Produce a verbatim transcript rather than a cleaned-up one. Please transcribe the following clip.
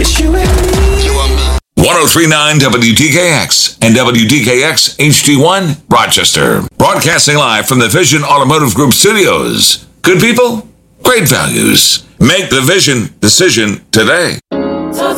It's you and me. You and me. ten thirty-nine W T K X and W T K X H D one, Rochester. Broadcasting live from the Vision Automotive Group studios. Good people, great values. Make the Vision decision today.